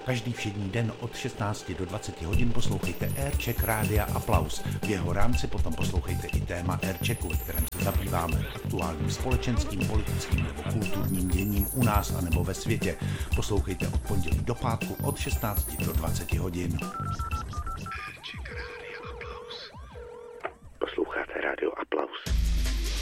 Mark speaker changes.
Speaker 1: Každý všední den od 16 do 20 hodin poslouchejte Aircheck Rádia Aplaus. V jeho rámci potom poslouchejte i téma Airchecku, ve kterém se zabýváme aktuálním společenským, politickým nebo kulturním děním u nás anebo ve světě. Poslouchejte od pondělí do pátku od 16 do 20 hodin.